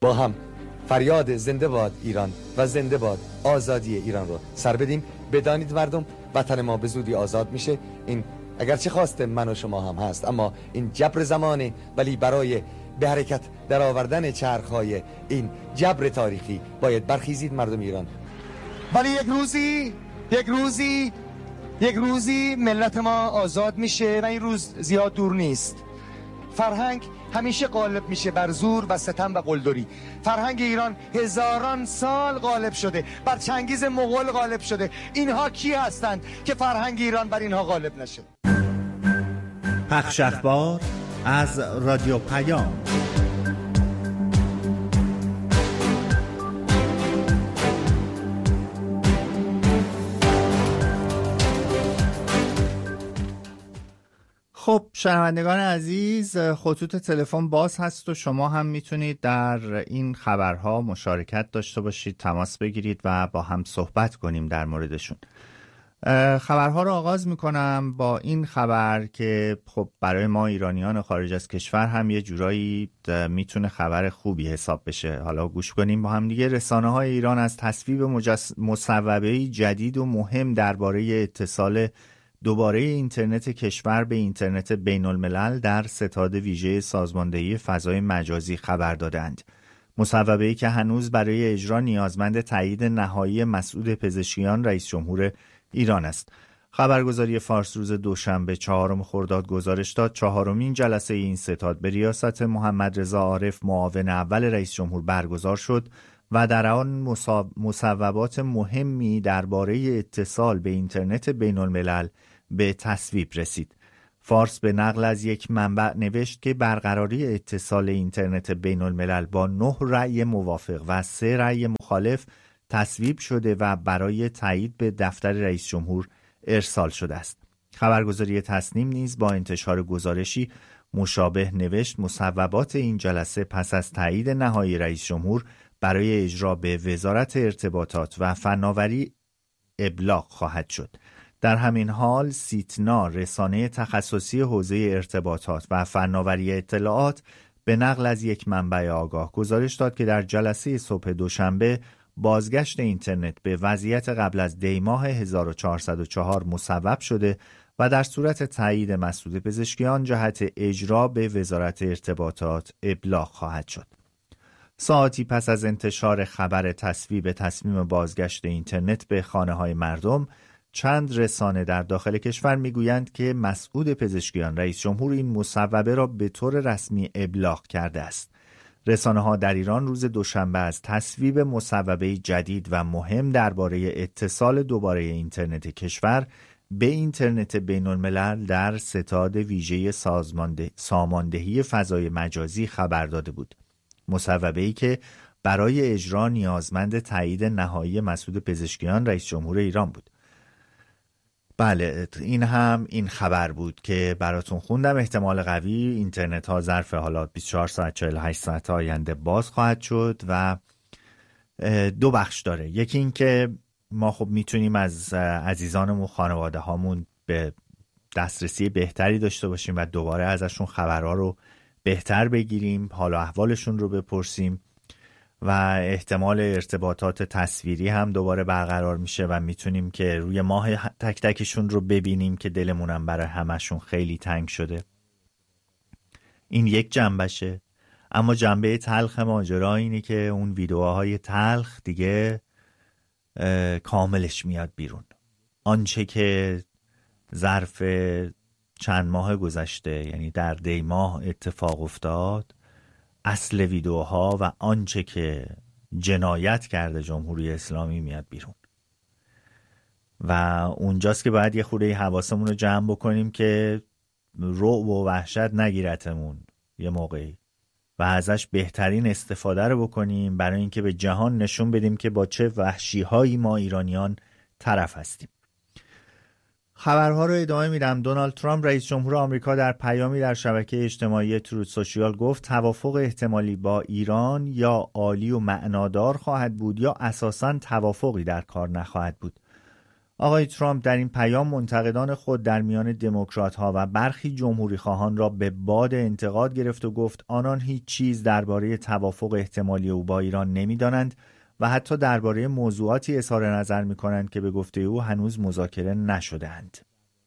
با هم فریاد زنده باد ایران و زنده باد آزادی ایران رو سر بدیم. بدانید مردم، وطن ما به زودی آزاد میشه. این اگرچه خواست من و شما هم هست، اما این جبر زمانه، ولی برای به حرکت در آوردن چرخهای این جبر تاریخی باید برخیزید مردم ایران. ولی یک روزی ملت ما آزاد میشه و این روز زیاد دور نیست. فرهنگ همیشه غالب میشه بر زور و ستم و قلدری. فرهنگ ایران هزاران سال غالب شده، بر چنگیز مغول غالب شده. اینها کی هستند که فرهنگ ایران بر اینها غالب نشه؟ پخش اخبار از رادیو پیام. خب شنوندگان عزیز، خطوط تلفن باز هست و شما هم میتونید در این خبرها مشارکت داشته باشید، تماس بگیرید و با هم صحبت کنیم در موردشون. خبرها رو آغاز میکنم با این خبر که خب برای ما ایرانیان خارج از کشور هم یه جورایی میتونه خبر خوبی حساب بشه. حالا گوش کنیم با هم دیگه. رسانه‌های ایران از تصویب مصوبه‌ای جدید و مهم درباره اتصال دوباره اینترنت کشور به اینترنت بین الملل در ستاد ویژه سازماندهی فضای مجازی خبر دادند. مصوبه‌ای که هنوز برای اجرا نیازمند تایید نهایی مسعود پزشکیان رئیس جمهور ایران است. خبرگزاری فارس روز دوشنبه 4 خرداد گزارش داد چهارمین جلسه این ستاد به ریاست محمد رضا عارف معاون اول رئیس جمهور برگزار شد و در آن مصوبات مهمی درباره اتصال به اینترنت بین الملل به تصویب رسید. فارس به نقل از یک منبع نوشت که برقراری اتصال اینترنت بین الملل با 9 رأی موافق و 3 رأی مخالف تصویب شده و برای تایید به دفتر رئیس جمهور ارسال شده است. خبرگزاری تصنیم نیز با انتشار گزارشی مشابه نوشت مصوبات این جلسه پس از تایید نهایی رئیس جمهور برای اجرا به وزارت ارتباطات و فناوری ابلاغ خواهد شد. در همین حال سیتنا، رسانه تخصصی حوزه ارتباطات و فناوری اطلاعات، به نقل از یک منبع آگاه گزارش داد که در جلسه صبح دوشنبه بازگشت اینترنت به وضعیت قبل از دی ماه 1404 مصوب شده و در صورت تایید مسعود پزشکیان جهت اجرا به وزارت ارتباطات ابلاغ خواهد شد. ساعتی پس از انتشار خبر تصویب تصمیم بازگشت اینترنت به خانه‌های مردم، چند رسانه در داخل کشور میگویند که مسعود پزشکیان رئیس جمهور این مصوبه را به طور رسمی ابلاغ کرده است. رسانه‌ها در ایران روز دوشنبه از تصویب مصوبه جدید و مهم درباره اتصال دوباره اینترنت کشور به اینترنت بین الملل در ستاد ویژه ساماندهی فضای مجازی خبر داده بود. مصوبه‌ای که برای اجرا نیازمند تایید نهایی مسعود پزشکیان رئیس جمهور ایران بود. بله، این خبر بود که براتون خوندم. احتمال قوی اینترنت ها ظرف حالا 24 ساعت 48 ساعت آینده باز خواهد شد و 2 بخش داره. یکی این که ما خب میتونیم از عزیزانمون و خانواده هامون به دسترسی بهتری داشته باشیم و دوباره ازشون خبرها رو بهتر بگیریم، حال و احوالشون رو بپرسیم و احتمال ارتباطات تصویری هم دوباره برقرار میشه و میتونیم که روی ماه تک تکشون رو ببینیم که دلمونم برای همشون خیلی تنگ شده. این یک جنبشه. اما جنبه تلخ ماجرا اینه که اون ویدیوهای تلخ دیگه کاملش میاد بیرون. آنچه که ظرف چند ماه گذشته، یعنی در دی ماه اتفاق افتاد، اصل ویدیوها و آنچه که جنایت کرده جمهوری اسلامی میاد بیرون و اونجاست که باید یه خورده حواسمون رو جمع بکنیم که رعب و وحشت نگیرتمون یه موقعی و ازش بهترین استفاده رو بکنیم برای اینکه به جهان نشون بدیم که با چه وحشی‌هایی ما ایرانیان طرف هستیم. خبرها رو ادامه میدم. دونالد ترامپ رئیس جمهور آمریکا در پیامی در شبکه اجتماعی تروت سوشیال گفت توافق احتمالی با ایران یا عالی و معنادار خواهد بود یا اساساً توافقی در کار نخواهد بود. آقای ترامپ در این پیام منتقدان خود در میان دموکرات‌ها و برخی جمهوری‌خواهان را به باد انتقاد گرفت و گفت آنان هیچ چیز درباره توافق احتمالی او با ایران نمی‌دانند و حتی درباره موضوعاتی اظهار نظر می‌کنند که به گفته او هنوز مذاکره نشده‌اند.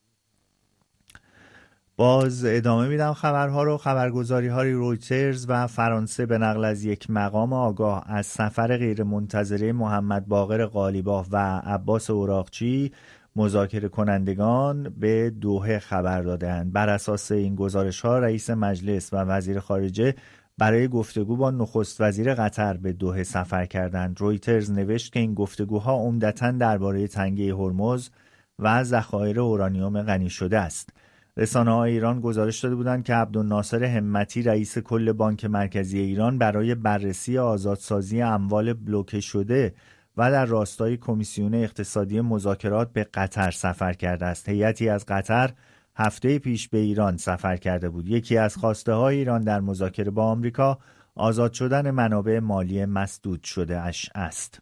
باز ادامه میدم خبرها رو. خبرگزاری‌های رویترز و فرانسه به نقل از یک مقام آگاه از سفر غیرمنتظره محمد باقر قالیباف و عباس اوراقچی مذاکره کنندگان به دوحه خبر دادند. بر اساس این گزارش‌ها رئیس مجلس و وزیر خارجه برای گفتگو با نخست وزیر قطر به دوحه سفر کردند. رویترز نوشت که این گفتگوها عمدتاً درباره تنگه هرمز و ذخایر اورانیوم غنی شده است. رسانه‌های ایران گزارش داده بودند که عبدالناصر همتی رئیس کل بانک مرکزی ایران برای بررسی آزادسازی اموال بلوکه شده و در راستای کمیسیون اقتصادی مذاکرات به قطر سفر کرده است. هیئتی از قطر هفته پیش به ایران سفر کرده بود. یکی از خواسته‌های ایران در مذاکره با آمریکا آزاد شدن منابع مالی مسدود شده اش است.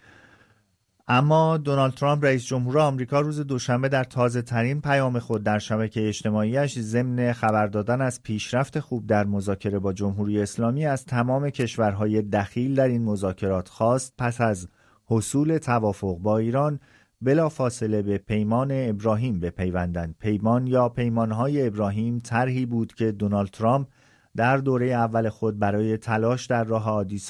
اما دونالد ترامپ رئیس جمهور آمریکا روز دوشنبه در تازه ترین پیام خود در شبکه اجتماعیش ضمن خبر دادن از پیشرفت خوب در مذاکره با جمهوری اسلامی از تمام کشورهای دخیل در این مذاکرات خواست پس از حصول توافق با ایران بلافاصله به پیمان ابراهیم بپیوندند. پیمان یا پیمانهای ابراهیم طرحی بود که دونالد ترامپ در دوره اول خود برای تلاش در راه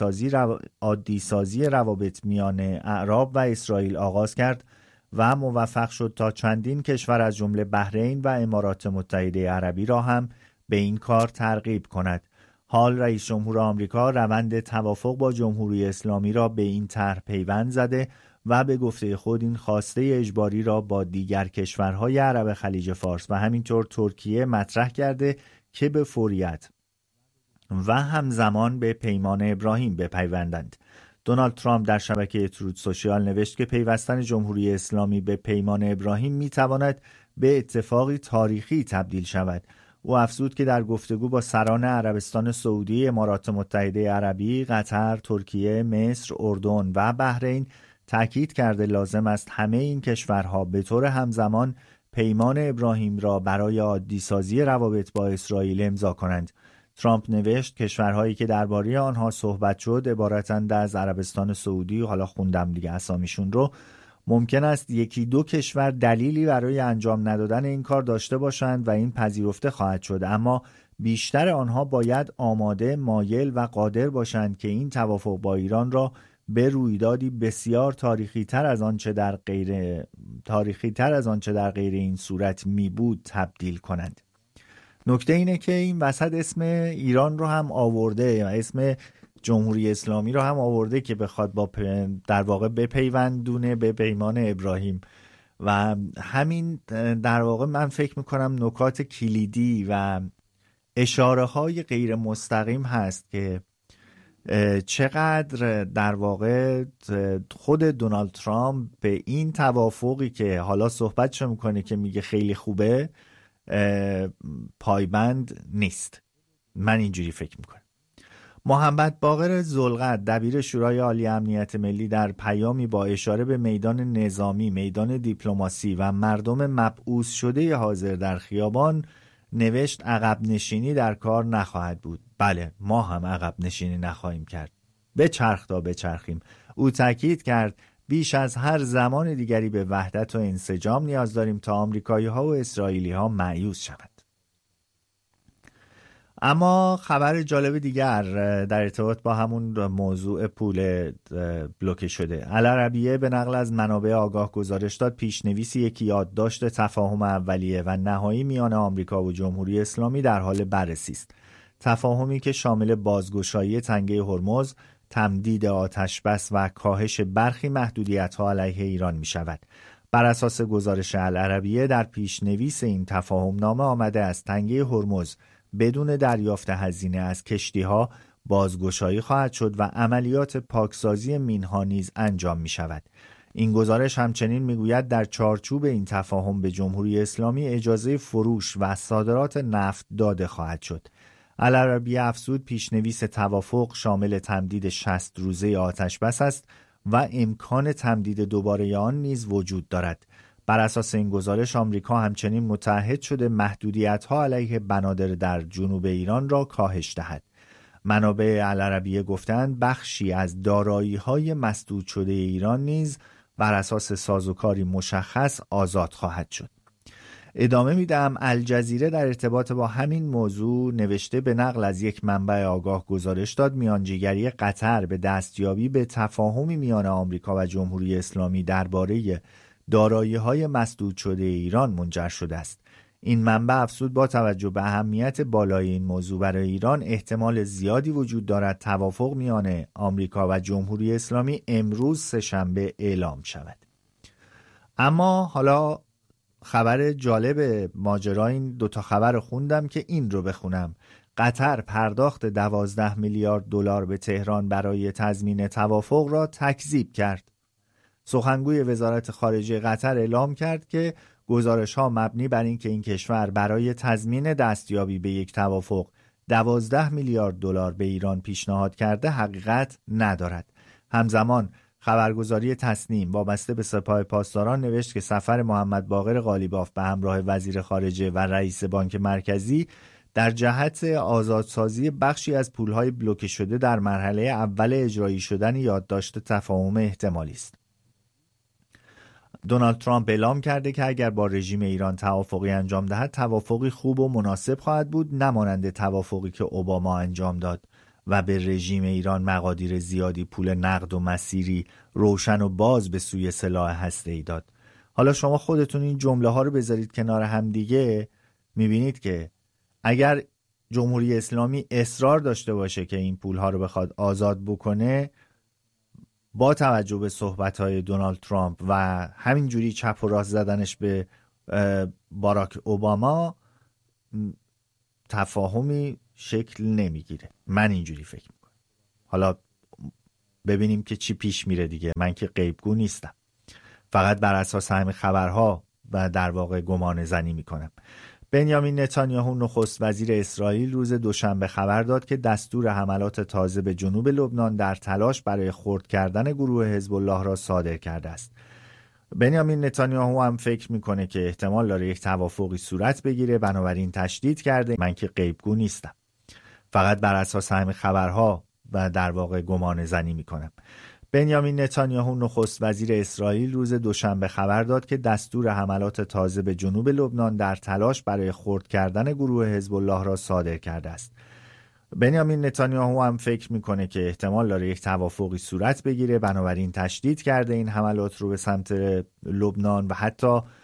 عادی‌سازی روابط میان اعراب و اسرائیل آغاز کرد و موفق شد تا چندین کشور از جمله بحرین و امارات متحده عربی را هم به این کار ترغیب کند. حال رئیس جمهور آمریکا روند توافق با جمهوری اسلامی را به این طرح پیوند زده و به گفته خود این خواسته اجباری را با دیگر کشورهای عرب خلیج فارس و همینطور ترکیه مطرح کرده که به فوریت و همزمان به پیمان ابراهیم بپیوندند. دونالد ترامپ در شبکه تروت سوشیال نوشت که پیوستن جمهوری اسلامی به پیمان ابراهیم میتواند به اتفاقی تاریخی تبدیل شود. او افزود که در گفتگو با سران عربستان سعودی، امارات متحده عربی، قطر، ترکیه، مصر، اردن و بحرین تاکید کرده لازم است همه این کشورها به طور همزمان پیمان ابراهیم را برای عادی‌سازی روابط با اسرائیل امضا کنند. ترامپ نوشت کشورهایی که درباره آنها صحبت شد عبارتند از عربستان سعودی، حالا خوندم دیگه اسامیشون رو، ممکن است یکی دو کشور دلیلی برای انجام ندادن این کار داشته باشند و این پذیرفته خواهد شد، اما بیشتر آنها باید آماده، مایل و قادر باشند که این توافق با ایران را به رویدادی بسیار تاریخی تر از آنچه در غیر این صورت می بود تبدیل کنند. نکته اینه که این وسط اسم ایران رو هم آورده و اسم جمهوری اسلامی رو هم آورده که بخواد با در واقع بپیوندونه به پیمان ابراهیم و همین در واقع من فکر میکنم نکات کلیدی و اشاره های غیر مستقیم هست که چقدر در واقع خود دونالد ترامپ به این توافقی که حالا صحبتش میکنه که میگه خیلی خوبه پایبند نیست. من اینجوری فکر میکنم. محمد باقر ذوالقرد دبیر شورای عالی امنیت ملی در پیامی با اشاره به میدان نظامی، میدان دیپلماسی و مردم مبعوث شده حاضر در خیابان نوشت عقب نشینی در کار نخواهد بود. بله، ما هم عقب نشینی نخواهیم کرد. بچرخ تا بچرخیم. او تاکید کرد بیش از هر زمان دیگری به وحدت و انسجام نیاز داریم تا آمریکایی‌ها و اسرائیلی‌ها مایوس شوند. اما خبر جالب دیگر در ارتباط با همون موضوع پول بلوکه شده. العربیه به نقل از منابع آگاه گزارش داد پیشنویس یک یادداشت تفاهم اولیه و نهایی میان آمریکا و جمهوری اسلامی در حال بررسی است. تفاهمی که شامل بازگشایی تنگه هرمز، تمدید آتشبس و کاهش برخی محدودیت‌ها علیه ایران می شود. بر اساس گزارش العربیه در پیشنویس این تفاهم نامه آمده از تنگه هرمز بدون دریافت هزینه از کشتی‌ها بازگشایی خواهد شد و عملیات پاکسازی مین‌ها نیز انجام می شود. این گزارش همچنین میگوید در چارچوب این تفاهم به جمهوری اسلامی اجازه فروش و صادرات نفت داده خواهد شد. العربیه افزود پیشنویس توافق شامل تمدید 60 روزه آتشبس است و امکان تمدید دوباره آن نیز وجود دارد. بر اساس این گزارش آمریکا همچنین متعهد شده محدودیت‌ها علیه بنادر در جنوب ایران را کاهش دهد. منابع العربیه گفتند بخشی از دارایی‌های مسدود شده ایران نیز بر اساس سازوکاری مشخص آزاد خواهد شد. ادامه میدم. الجزیره در ارتباط با همین موضوع نوشته به نقل از یک منبع آگاه گزارش داد میانجیگری قطر به دستیابی به تفاهمی میان آمریکا و جمهوری اسلامی درباره دارایی‌های مسدود شده ایران منجر شده است. این منبع افزود با توجه به اهمیت بالای این موضوع برای ایران احتمال زیادی وجود دارد توافق میان آمریکا و جمهوری اسلامی امروز سه‌شنبه اعلام شود. اما حالا خبر جالب ماجرا، این دوتا خبر خوندم که این رو بخونم. قطر پرداخت 12 میلیارد دلار به تهران برای تضمین توافق را تکذیب کرد. سخنگوی وزارت خارجه قطر اعلام کرد که گزارش‌ها مبنی بر اینکه این کشور برای تضمین دستیابی به یک توافق 12 میلیارد دلار به ایران پیشنهاد کرده حقیقت ندارد. همزمان خبرگزاری تسنیم وابسته به سپاه پاسداران نوشت که سفر محمد باقر قالیباف به همراه وزیر خارجه و رئیس بانک مرکزی در جهت آزادسازی بخشی از پولهای بلوکه شده در مرحله اول اجرایی شدن یادداشت تفاهم احتمالی است. دونالد ترامپ اعلام کرده که اگر با رژیم ایران توافقی انجام دهد توافقی خوب و مناسب خواهد بود، نمانند توافقی که اوباما انجام داد و به رژیم ایران مقادیر زیادی پول نقد و مسیری روشن و باز به سوی سلاح هسته‌ای داد. حالا شما خودتون این جمله ها رو بذارید کنار هم دیگه، میبینید که اگر جمهوری اسلامی اصرار داشته باشه که این پول ها رو بخواد آزاد بکنه، با توجه به صحبت‌های دونالد ترامپ و همینجوری چپ و راست زدنش به باراک اوباما، تفاهمی شکل نمیگیره. من اینجوری فکر میکنم. حالا ببینیم که چی پیش میره دیگه. من که غیبگو نیستم، فقط بر اساس همین خبرها و در واقع گمان زنی میکنم. بنیامین نتانیاهو نخست وزیر اسرائیل روز دوشنبه خبر داد که دستور حملات تازه به جنوب لبنان در تلاش برای خرد کردن گروه حزب الله را صادر کرده است. بنیامین نتانیاهو هم فکر میکنه که احتمال داره یک توافقی صورت بگیره، بنابراین تشدید کرده. من که غیبگو نیستم، فقط بر اساس همین خبرها و در واقع گمان زنی میکنم. بنیامین نتانیاهو نخست وزیر اسرائیل روز دوشنبه خبر داد که دستور حملات تازه به جنوب لبنان در تلاش برای خرد کردن گروه حزب الله را صادر کرده است. بنیامین نتانیاهو هم فکر میکنه که احتمال داره یک توافقی صورت بگیره، بنابراین تشدید کرده این حملات رو به سمت لبنان و حتی